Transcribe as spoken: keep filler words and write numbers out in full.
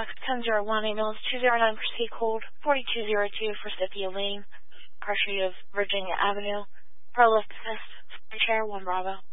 Fox ten zero one, ambulance two zero nine, proceed hold forty-two zero two for Cynthia Lane, Car Street of Virginia Avenue. Pro lift assist, chair one Bravo.